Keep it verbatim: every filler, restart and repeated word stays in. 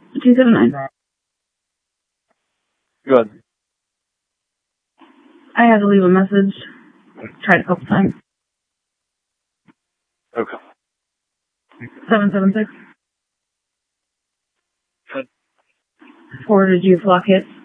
two seven nine. Good. I had to leave a message. Tried a couple times. Okay. seven seven six. Good. Forwarded you flock hits.